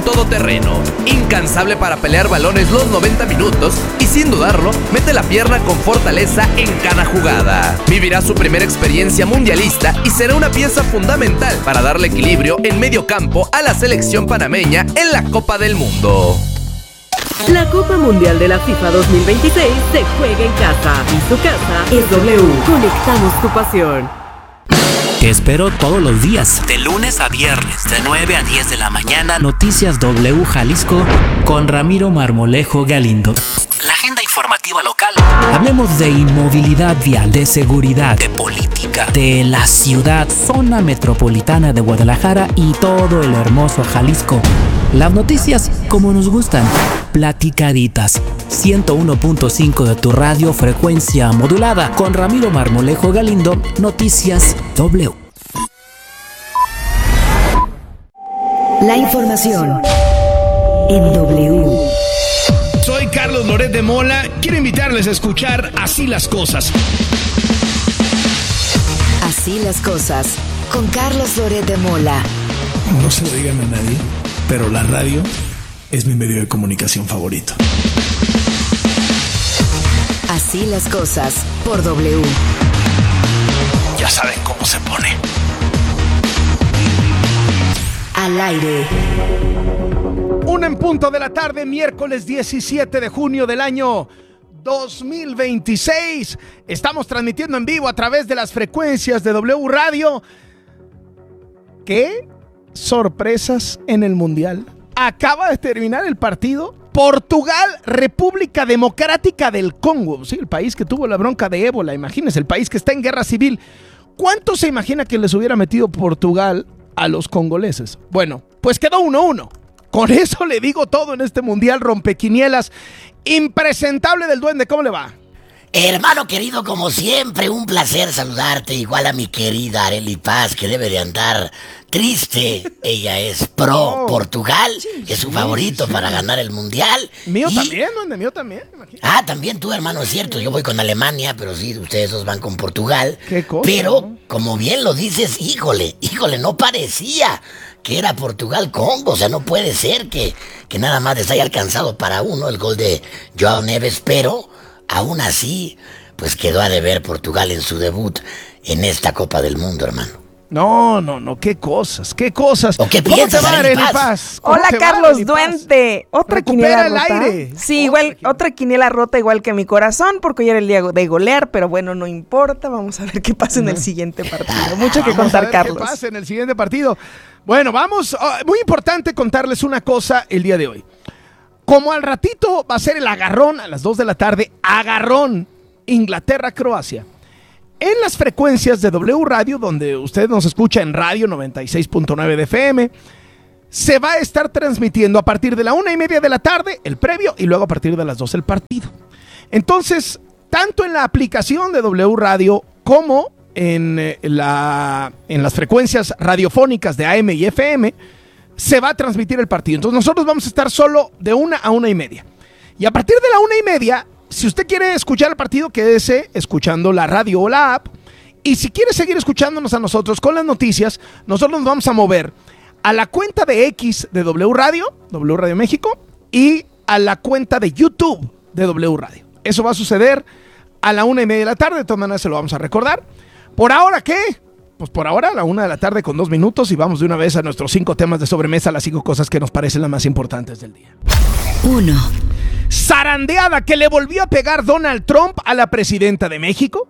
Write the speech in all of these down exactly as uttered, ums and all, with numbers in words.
un todoterreno, incansable para pelear balones los noventa minutos y sin dudarlo, mete la pierna con fortaleza en cada jugada. Vivirá su primera experiencia mundialista y será una pieza fundamental para darle equilibrio en medio campo a la selección panameña en la Copa del Mundo. La Copa Mundial de la FIFA dos mil veintiséis se juega en casa y su casa es W. Conectamos tu pasión. Te espero todos los días, de lunes a viernes, de nueve a diez de la mañana, Noticias W Jalisco con Ramiro Marmolejo Galindo. La agenda informativa local. Hablemos de inmovilidad vial, de seguridad, de política, de la ciudad, zona metropolitana de Guadalajara y todo el hermoso Jalisco. Las noticias como nos gustan, platicaditas. ciento uno punto cinco de tu radio, frecuencia modulada. Con Ramiro Marmolejo Galindo, Noticias W. La información en W. Soy Carlos Loret de Mola. Quiero invitarles a escuchar Así las Cosas. Así las Cosas, con Carlos Loret de Mola. No se lo digan a nadie, pero la radio es mi medio de comunicación favorito. Así las Cosas, por W. Ya saben cómo se pone. Al aire. Una en punto de la tarde, miércoles diecisiete de junio del año dos mil veintiséis. Estamos transmitiendo en vivo a través de las frecuencias de W Radio. ¿Qué sorpresas en el Mundial? Acaba de terminar el partido. Portugal, República Democrática del Congo. Sí, el país que tuvo la bronca de ébola. Imagínense, el país que está en guerra civil. ¿Cuánto se imagina que les hubiera metido Portugal a los congoleses? Bueno, pues quedó uno uno. Con eso le digo todo en este Mundial rompequinielas. Impresentable del Duende, ¿cómo le va? Hermano querido, como siempre, un placer saludarte. Igual a mi querida Arely Paz, que debe de andar triste. Ella es pro oh, Portugal, sí, es su sí, favorito sí. para ganar el Mundial. Mío y... también, ¿dónde? Mío también. Imagínate. Ah, también tú, hermano, es cierto. Yo voy con Alemania, pero sí, ustedes dos van con Portugal. Qué cosa, pero, ¿no? Como bien lo dices, híjole, híjole, no parecía que era Portugal-Congo. O sea, no puede ser que, que nada más les haya alcanzado para uno el gol de Joao Neves, pero aún así, pues quedó a deber Portugal en su debut en esta Copa del Mundo, hermano. No, no, no, qué cosas, qué cosas. ¿O qué ¿Cómo piensas, te va, Arely Arely Paz? Paz? Hola, Carlos va, Duende. Otra Recupera quiniela el rota. aire. Sí, igual, otra, otra quiniela rota igual que mi corazón, porque hoy era el día de golear, pero bueno, no importa. Vamos a ver qué pasa en el siguiente partido. Mucho que Vamos contar, a ver Carlos. ¿Qué pasa en el siguiente partido? Bueno, vamos. Uh, muy importante contarles una cosa el día de hoy. Como al ratito va a ser el agarrón a las dos de la tarde, agarrón Inglaterra-Croacia. En las frecuencias de W Radio, donde usted nos escucha en radio noventa y seis punto nueve de F M, se va a estar transmitiendo a partir de la una y media de la tarde el previo y luego a partir de las dos el partido. Entonces, tanto en la aplicación de W Radio como en, eh, la, en las frecuencias radiofónicas de A M y F M, se va a transmitir el partido. Entonces nosotros vamos a estar solo de una a una y media. Y a partir de la una y media, si usted quiere escuchar el partido, quédese escuchando la radio o la app. Y si quiere seguir escuchándonos a nosotros con las noticias, nosotros nos vamos a mover a la cuenta de X de W Radio, W Radio México, y a la cuenta de YouTube de W Radio. Eso va a suceder a la una y media de la tarde. De todas maneras se lo vamos a recordar. ¿Por ahora qué? Pues por ahora a la una de la tarde con dos minutos y vamos de una vez a nuestros cinco temas de sobremesa, las cinco cosas que nos parecen las más importantes del día. Uno. Zarandeada que le volvió a pegar Donald Trump a la presidenta de México.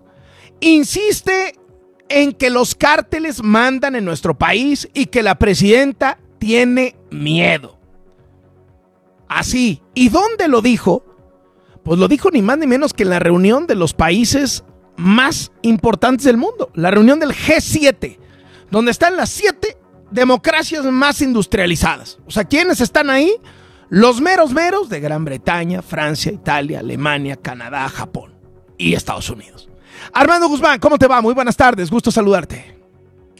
Insiste en que los cárteles mandan en nuestro país y que la presidenta tiene miedo. Así. ¿Y dónde lo dijo? Pues lo dijo ni más ni menos que en la reunión de los países más importantes del mundo. La reunión del G siete, donde están las siete democracias más industrializadas. O sea, ¿quiénes están ahí? Los meros meros de Gran Bretaña, Francia, Italia, Alemania, Canadá, Japón y Estados Unidos. Armando Guzmán, ¿cómo te va? Muy buenas tardes, gusto saludarte.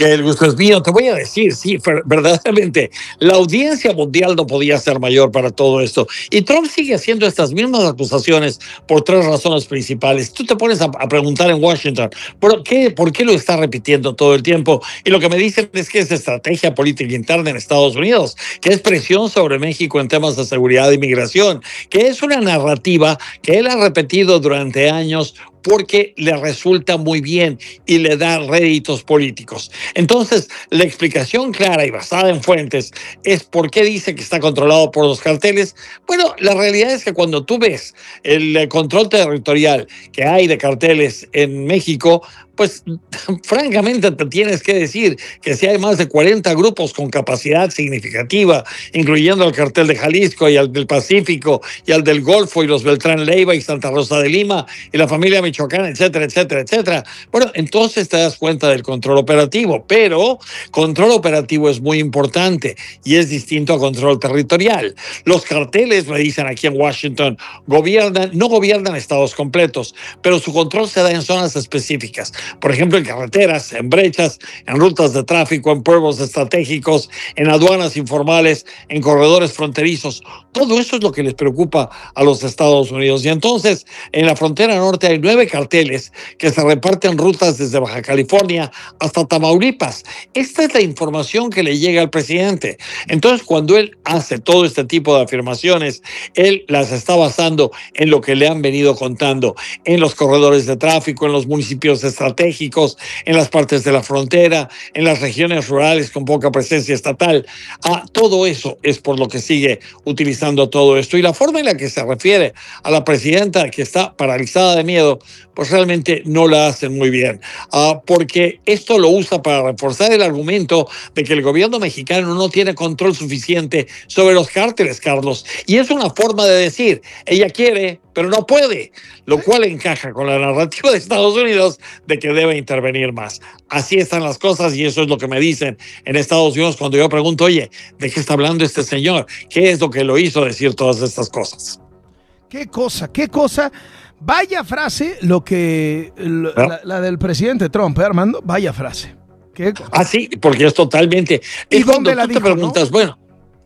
Que el gusto es mío. Te voy a decir, sí, verdaderamente, la audiencia mundial no podía ser mayor para todo esto. Y Trump sigue haciendo estas mismas acusaciones por tres razones principales. Tú te pones a, a preguntar en Washington, ¿por qué, ¿por qué lo está repitiendo todo el tiempo? Y lo que me dicen es que es estrategia política interna en Estados Unidos, que es presión sobre México en temas de seguridad e inmigración, que es una narrativa que él ha repetido durante años porque le resulta muy bien y le da réditos políticos. Entonces, la explicación clara y basada en fuentes es por qué dice que está controlado por los carteles. Bueno, la realidad es que cuando tú ves el control territorial que hay de carteles en México, pues francamente te tienes que decir que si hay más de cuarenta grupos con capacidad significativa, incluyendo el cartel de Jalisco y al del Pacífico y al del Golfo y los Beltrán Leiva y Santa Rosa de Lima y la familia Michoacán, etcétera, etcétera, etcétera. Bueno, entonces te das cuenta del control operativo, pero control operativo es muy importante y es distinto a control territorial. Los carteles, me dicen aquí en Washington, gobiernan, no gobiernan estados completos, pero su control se da en zonas específicas. Por ejemplo, en carreteras, en brechas, en rutas de tráfico, en pueblos estratégicos, en aduanas informales, en corredores fronterizos. Todo eso es lo que les preocupa a los Estados Unidos. Y entonces, en la frontera norte hay nueve carteles que se reparten rutas desde Baja California hasta Tamaulipas. Esta es la información que le llega al presidente. Entonces, cuando él hace todo este tipo de afirmaciones, él las está basando en lo que le han venido contando, en los corredores de tráfico, en los municipios estratégicos, estratégicos, en las partes de la frontera, en las regiones rurales con poca presencia estatal. Ah, todo eso es por lo que sigue utilizando todo esto. Y la forma en la que se refiere a la presidenta que está paralizada de miedo, pues realmente no la hacen muy bien. Ah, porque esto lo usa para reforzar el argumento de que el gobierno mexicano no tiene control suficiente sobre los cárteles, Carlos. Y es una forma de decir, ella quiere, pero no puede, lo cual encaja con la narrativa de Estados Unidos de que debe intervenir más. Así están las cosas y eso es lo que me dicen en Estados Unidos cuando yo pregunto, oye, ¿de qué está hablando este señor? ¿Qué es lo que lo hizo decir todas estas cosas? ¿Qué cosa? ¿Qué cosa? Vaya frase lo que lo, ¿no? la, la del presidente Trump, ¿eh, Armando? Vaya frase. ¿Qué cosa? Ah, sí, porque es totalmente... ¿Y es dónde cuando la tú dijo, te preguntas, no? bueno...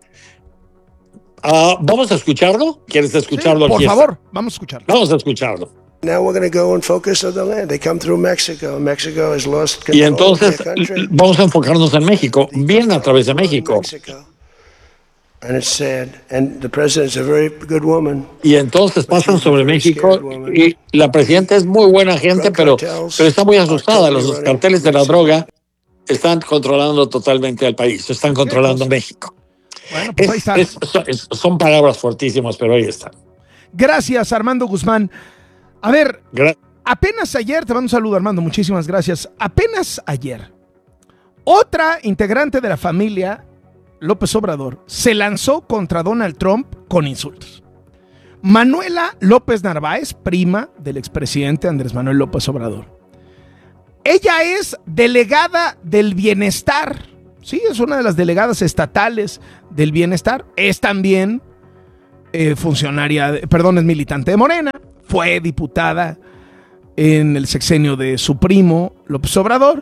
Uh, ¿Vamos a escucharlo? ¿Quieres escucharlo? Sí, por aquí favor, está. vamos a escucharlo. Vamos a escucharlo. Now we're going to go and focus on the land. They come through Mexico. Mexico has lost control Y entonces of their country. vamos a enfocarnos en México. Vienen a través de México. And it's sad. And the president's a very good woman. Y entonces pasan sobre México y la presidenta es muy buena gente, pero, pero está muy asustada. Los carteles de la droga están controlando totalmente al país. Están controlando México. Bueno, pues es, ahí está. Es, es, son palabras fuertísimas, pero ahí están. Gracias, Armando Guzmán. A ver, Gra- apenas ayer, te mando un saludo, Armando, muchísimas gracias. Apenas ayer, otra integrante de la familia López Obrador se lanzó contra Donald Trump con insultos. Manuela López Narváez, prima del expresidente Andrés Manuel López Obrador. Ella es delegada del bienestar. Sí, es una de las delegadas estatales del bienestar. Es también eh, funcionaria, de, perdón, es militante de Morena. Fue diputada en el sexenio de su primo López Obrador.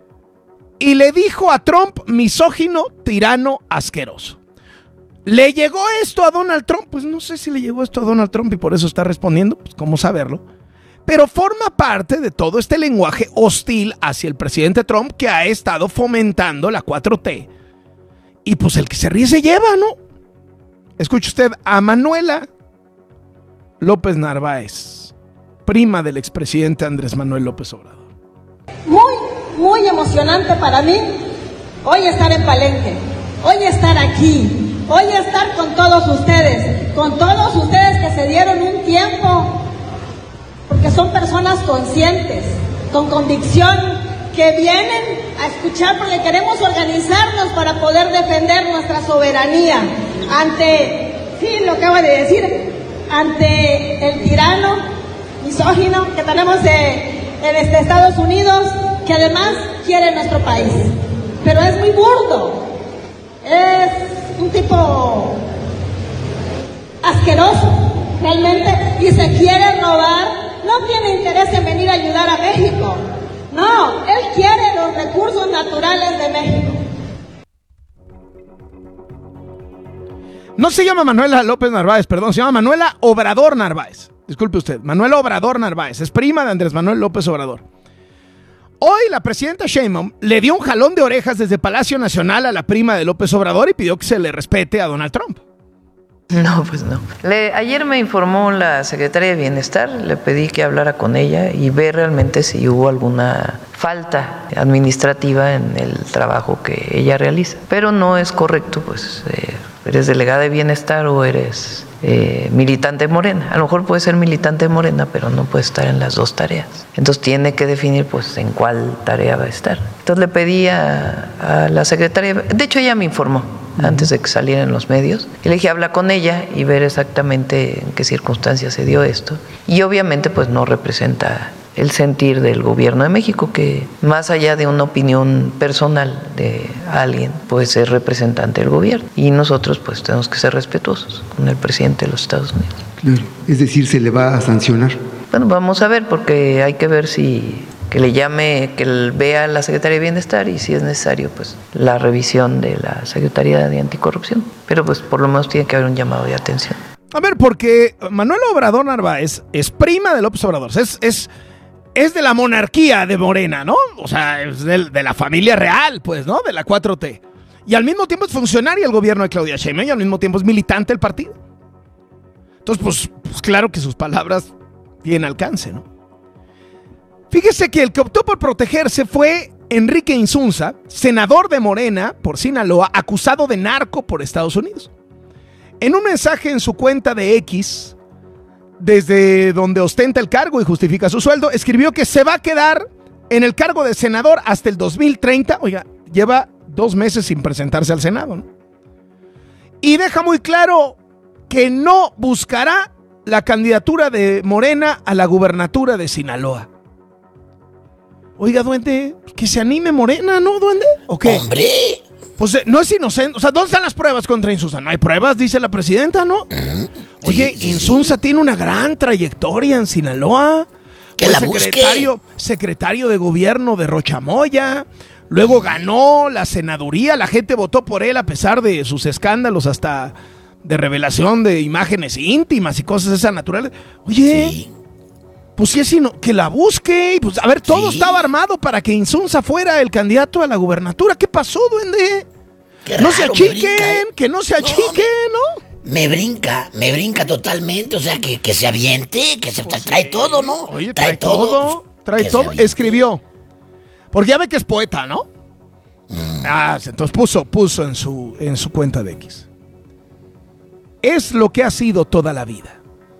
Y le dijo a Trump misógino, tirano, asqueroso. ¿Le llegó esto a Donald Trump? Pues no sé si le llegó esto a Donald Trump y por eso está respondiendo. Pues cómo saberlo. Pero forma parte de todo este lenguaje hostil hacia el presidente Trump que ha estado fomentando la cuatro T. Y pues el que se ríe se lleva, ¿no? Escuche usted a Manuela López Narváez, prima del expresidente Andrés Manuel López Obrador. Muy, muy emocionante para mí hoy estar en Palenque, hoy estar aquí, hoy estar con todos ustedes, con todos ustedes que se dieron un tiempo, porque son personas conscientes, con convicción, que vienen a escuchar porque queremos organizarnos para poder defender nuestra soberanía ante, sí, lo acaba de decir, ante el tirano misógino que tenemos de, en este Estados Unidos, que además quiere nuestro país. Pero es muy burdo, es un tipo asqueroso, realmente, y se quiere robar. No tiene interés en venir a ayudar a México. No, él quiere los recursos naturales de México. No se llama Manuela López Narváez, perdón, se llama Manuela Obrador Narváez. Disculpe usted, Manuela Obrador Narváez, es prima de Andrés Manuel López Obrador. Hoy la presidenta Sheinbaum le dio un jalón de orejas desde Palacio Nacional a la prima de López Obrador y pidió que se le respete a Donald Trump. No, pues no. Le, ayer me informó la secretaria de Bienestar, le pedí que hablara con ella y ver realmente si hubo alguna falta administrativa en el trabajo que ella realiza. Pero no es correcto, pues eh, eres delegada de Bienestar o eres eh, militante de Morena. A lo mejor puede ser militante de Morena, pero no puede estar en las dos tareas. Entonces tiene que definir pues en cuál tarea va a estar. Entonces le pedí a, a la secretaria, de hecho ella me informó antes de que saliera en los medios, y le dije habla con ella y ver exactamente en qué circunstancias se dio esto, y obviamente pues no representa el sentir del gobierno de México, que más allá de una opinión personal de alguien, pues es representante del gobierno, y nosotros pues tenemos que ser respetuosos con el presidente de los Estados Unidos. Claro, es decir, ¿se le va a sancionar? Bueno, vamos a ver, porque hay que ver si que le llame, que vea a la Secretaría de Bienestar y si es necesario, pues la revisión de la Secretaría de Anticorrupción. Pero pues por lo menos tiene que haber un llamado de atención. A ver, porque Manuel Obrador Narváez es prima de López Obrador, es, es, es de la monarquía de Morena, ¿no? O sea, es de, de la familia real, pues, ¿no? De la cuatro T. Y al mismo tiempo es funcionaria del gobierno de Claudia Sheinbaum y al mismo tiempo es militante del partido. Entonces, pues, pues claro que sus palabras tienen alcance, ¿no? Fíjese que el que optó por protegerse fue Enrique Insunza, senador de Morena por Sinaloa, acusado de narco por Estados Unidos. En un mensaje en su cuenta de X, desde donde ostenta el cargo y justifica su sueldo, escribió que se va a quedar en el cargo de senador hasta el dos mil treinta. Oiga, lleva dos meses sin presentarse al Senado, ¿no? Y deja muy claro que no buscará la candidatura de Morena a la gubernatura de Sinaloa. Oiga, duende, que se anime Morena, ¿no, duende? ¿O qué? ¡Hombre! Pues eh, no es inocente. O sea, ¿dónde están las pruebas contra Insunza? No hay pruebas, dice la presidenta, ¿no? Uh-huh. Oye, sí, Insunza sí. tiene una gran trayectoria en Sinaloa. Que la secretario, secretario de gobierno de Rochamoya. Luego ganó la senaduría. La gente votó por él a pesar de sus escándalos, hasta de revelación de imágenes íntimas y cosas esas naturales. Oye... Sí. Pues sí, sino que la busque. Pues, a ver, todo sí. estaba armado para que Insunza fuera el candidato a la gubernatura. ¿Qué pasó, duende? Qué no raro, se achiquen, brinca, ¿eh? que no se achiquen, no, me, ¿no? Me brinca, me brinca totalmente. O sea, que, que se aviente, que se pues trae sí. todo, ¿no? Oye, trae, trae todo, todo, trae todo. Escribió. Porque ya ve que es poeta, ¿no? Mm. Ah, entonces puso, puso en su, en su cuenta de X. Es lo que ha sido toda la vida.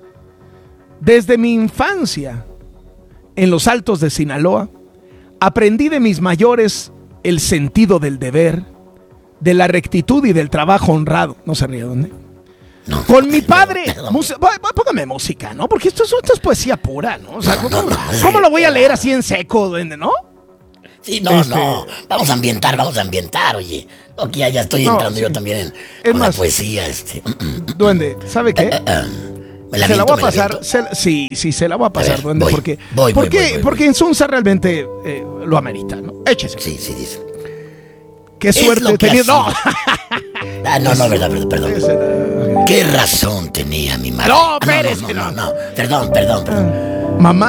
Desde mi infancia, en los altos de Sinaloa, aprendí de mis mayores el sentido del deber, de la rectitud y del trabajo honrado. No se ríe, ¿dónde? No, Con mi padre, no, música, póngame música, ¿no? Porque esto es, esto es poesía pura, ¿no? O sea, no, ¿cómo, no, ¿cómo lo voy a leer así en seco, duende, no? Sí, no, este... no, vamos a ambientar, vamos a ambientar, oye. Aquí ya, ya estoy entrando no, sí. yo también en es más, la poesía, este. Duende, ¿sabe qué? Uh, uh, uh. Me la, se viento, la voy a pasar, la se, sí, sí, se la voy a pasar, a ver, duende, voy, porque, voy, porque, voy, voy, voy, porque Insunza realmente eh, lo amerita, ¿no? Échese. Sí, sí, dice. Qué suerte tenía. No. ah, no, no, verdad, perdón, perdón. Era... Qué razón tenía mi madre. No, Pérez, ah, no, no, no, no, no, perdón, perdón, perdón. Mamá.